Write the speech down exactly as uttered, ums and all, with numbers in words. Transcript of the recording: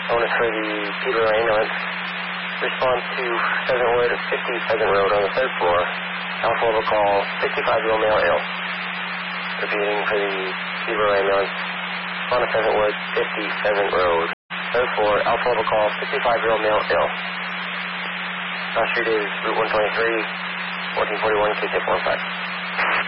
Owner for the Peterborough ambulance. Response to Pheasantwood, fifty Pheasant Road on the third floor. Alpha level call, fifty-five-year-old male ill. Repeating for the Peterborough ambulance. On the Pheasantwood, fifty Pheasant Road. Third floor, Alpha level call, fifty-five-year-old male ill. Cross street is Route one twenty-three, fourteen forty-one, K six one five.